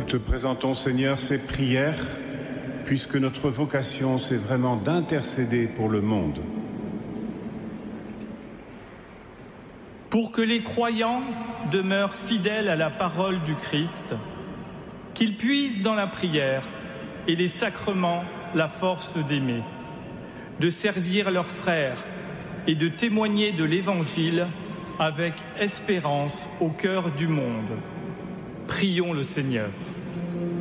Nous te présentons, Seigneur, ces prières, puisque notre vocation, c'est vraiment d'intercéder pour le monde. Pour que les croyants demeurent fidèles à la parole du Christ, qu'ils puisent dans la prière et les sacrements la force d'aimer, de servir leurs frères et de témoigner de l'Évangile avec espérance au cœur du monde. Prions le Seigneur.